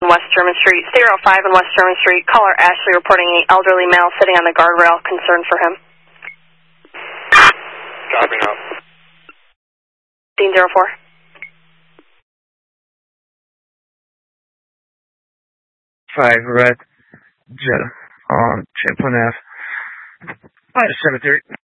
West German Street. State Route 5 and West German Street. Caller Ashley reporting an elderly male sitting on the guardrail. Concern for him. Copy now. Dean 04. 5 Red Jet on Champlain Ave. 5 to 7:30.